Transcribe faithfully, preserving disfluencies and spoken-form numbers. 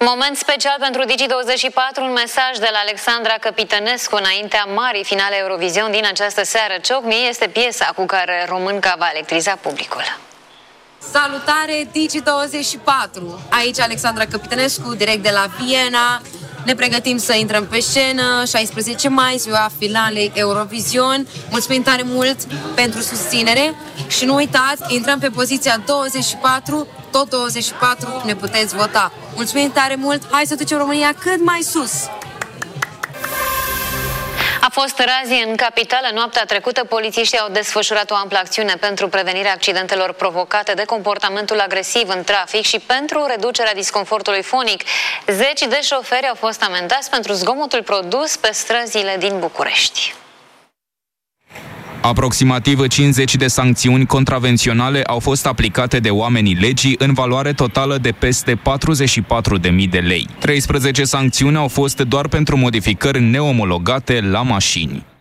Moment special pentru Digi douăzeci și patru, un mesaj de la Alexandra Căpitănescu înaintea marii finale Eurovision din această seară. Choke Me este piesa cu care românca va electriza publicul. Salutare Digi douăzeci și patru! Aici Alexandra Căpitănescu, direct de la Viena. Ne pregătim să intrăm pe scenă, șaisprezece mai, ziua finalei Eurovision. Mulțumim tare mult pentru susținere și nu uitați, intrăm pe poziția douăzeci și patru, tot douăzeci și patru ne puteți vota. Mulțumim tare mult, hai să ducem România cât mai sus! A fost razie în capitală noaptea trecută. Polițiștii au desfășurat o amplă acțiune pentru prevenirea accidentelor provocate de comportamentul agresiv în trafic și pentru reducerea disconfortului fonic. Zeci de șoferi au fost amendați pentru zgomotul produs pe străzile din București. Aproximativ cincizeci de sancțiuni contravenționale au fost aplicate de oamenii legii în valoare totală de peste patruzeci și patru de mii de lei. treisprezece sancțiuni au fost doar pentru modificări neomologate la mașini.